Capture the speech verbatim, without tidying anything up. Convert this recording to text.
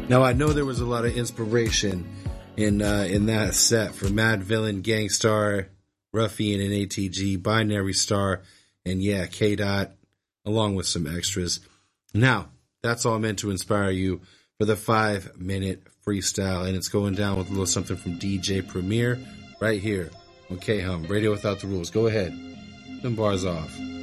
Now, I know there was a lot of inspiration in uh, in that set for Mad Villain, Gangstar, Ruffian, and A T G, Binary Star, and yeah, K-Dot, along with some extras. Now, that's all meant to inspire you for the five-minute freestyle, and it's going down with a little something from D J Premier right here on K-Hum, Radio Without the Rules. Go ahead. Them bars off.